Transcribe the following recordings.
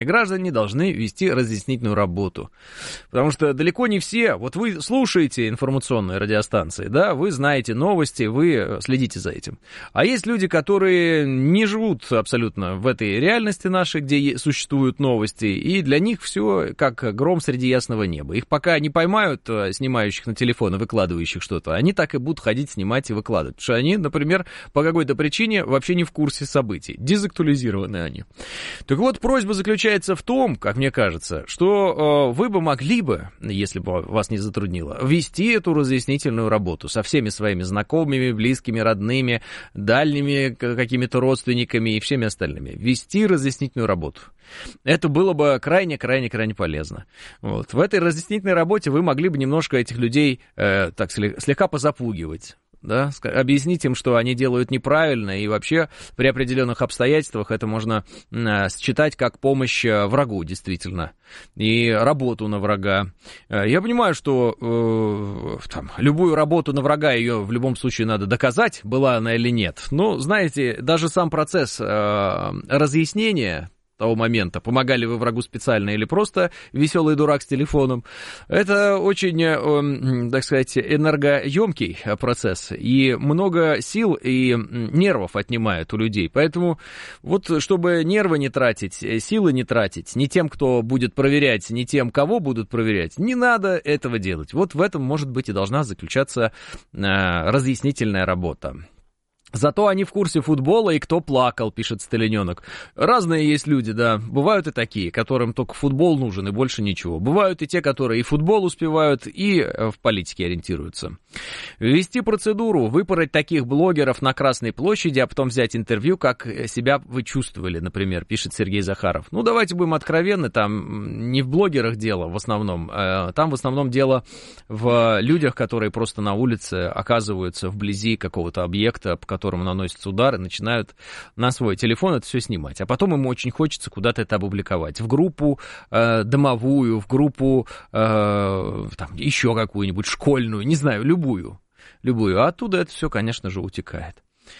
Граждане должны вести разъяснительную работу, потому что далеко не все, вот вы слушаете информационные радиостанции, да, вы знаете новости, вы следите за этим, а есть люди, которые не живут абсолютно в этой реальности нашей, где существуют новости, и для них все как гром среди ясного неба. Их пока не поймают, снимающих на телефон и выкладывающих что-то, они так и будут ходить, снимать и выкладывать, потому что они, например, по какой-то причине вообще не в курсе событий, дезактуализированы они. Так вот, просьба заключается в том, как мне кажется, что вы бы могли бы, если бы вас не затруднило, вести эту разъяснительную работу со всеми своими знакомыми, близкими, родными, дальними какими-то родственниками и всеми остальными. Вести разъяснительную работу. Это было бы крайне-крайне-крайне полезно. Вот. В этой разъяснительной работе вы могли бы немножко этих людей так слегка позапугивать. Да, объяснить им, что они делают неправильно, и вообще при определенных обстоятельствах это можно считать как помощь врагу, действительно, и работу на врага. Я понимаю, что там, любую работу на врага, ее в любом случае надо доказать, была она или нет, но, знаете, даже сам процесс разъяснения того момента, помогали вы врагу специально или просто веселый дурак с телефоном, это очень, так сказать, энергоемкий процесс, и много сил и нервов отнимает у людей, поэтому вот чтобы нервы не тратить, силы не тратить, ни тем, кто будет проверять, ни тем, кого будут проверять, не надо этого делать. Вот в этом, может быть, и должна заключаться разъяснительная работа. Зато они в курсе футбола, и кто плакал, пишет Сталиненок. Разные есть люди, да, бывают и такие, которым только футбол нужен и больше ничего. Бывают и те, которые и футбол успевают, и в политике ориентируются. Ввести процедуру, выпороть таких блогеров на Красной площади, а потом взять интервью, как себя вы чувствовали, например, пишет Сергей Захаров. Ну, давайте будем откровенны, там не в блогерах дело в основном, там в основном дело в людях, которые просто на улице оказываются вблизи какого-то объекта, по которому наносятся удары, начинают на свой телефон это все снимать. А потом ему очень хочется куда-то это опубликовать. В группу домовую, в группу там, еще какую-нибудь школьную, не знаю, любую. А оттуда это все, конечно же, утекает.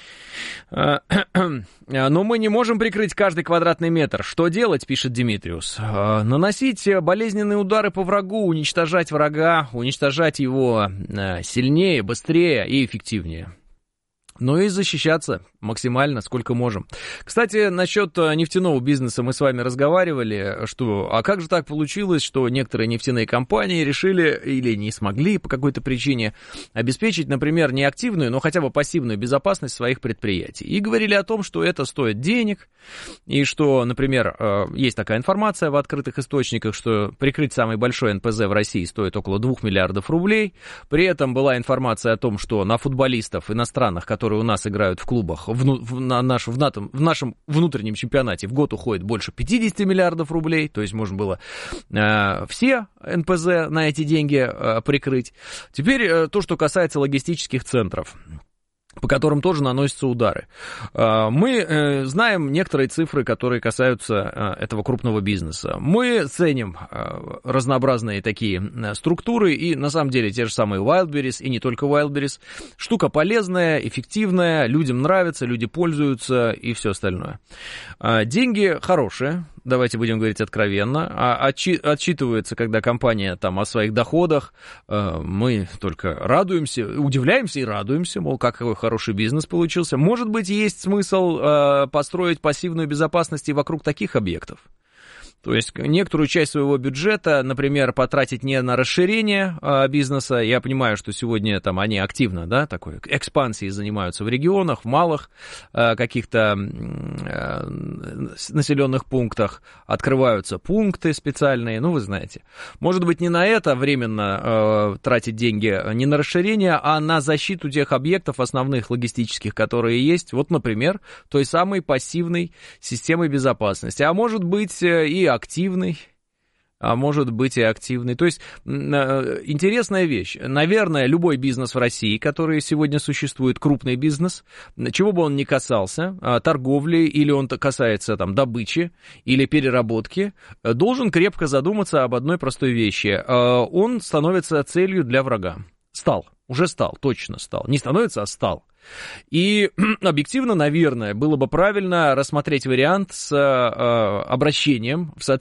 Но мы не можем прикрыть каждый квадратный метр. Что делать, пишет Димитриус? Наносить болезненные удары по врагу, уничтожать врага, уничтожать его сильнее, быстрее и эффективнее. Ну и защищаться максимально, сколько можем. Кстати, насчет нефтяного бизнеса мы с вами разговаривали, что, а как же так получилось, что некоторые нефтяные компании решили или не смогли по какой-то причине обеспечить, например, не активную, но хотя бы пассивную безопасность своих предприятий. И говорили о том, что это стоит денег, и что, например, есть такая информация в открытых источниках, что прикрыть самый большой НПЗ в России стоит около 2 миллиардов рублей. При этом была информация о том, что на футболистов иностранных, которые у нас играют в клубах, в нашем внутреннем чемпионате в год уходит больше 50 миллиардов рублей, то есть можно было все НПЗ на эти деньги прикрыть. Теперь то, что касается логистических центров, по которым тоже наносятся удары. Мы знаем некоторые цифры, которые касаются этого крупного бизнеса. Мы ценим разнообразные такие структуры, и на самом деле те же самые Wildberries, и не только Wildberries. Штука полезная, эффективная, людям нравится, люди пользуются и все остальное. Деньги хорошие. Давайте будем говорить откровенно, отчитывается, когда компания там о своих доходах, мы только радуемся, удивляемся и радуемся, мол, какой хороший бизнес получился. Может быть, есть смысл построить пассивную безопасность и вокруг таких объектов. То есть некоторую часть своего бюджета, например, потратить не на расширение бизнеса. Я понимаю, что сегодня там они активно, да, такой экспансией занимаются в регионах, в малых каких-то населенных пунктах. Открываются пункты специальные, ну, вы знаете. Может быть, не на это временно тратить деньги, не на расширение, а на защиту тех объектов основных логистических, которые есть. Вот, например, той самой пассивной системой безопасности. А может быть, и активный, а может быть и активный. То есть интересная вещь. Наверное, любой бизнес в России, который сегодня существует, крупный бизнес, чего бы он ни касался, торговли, или он касается там добычи или переработки, должен крепко задуматься об одной простой вещи. Он становится целью для врага. Уже стал, точно стал. Не становится, а стал. И объективно, наверное, было бы правильно рассмотреть вариант с обращением в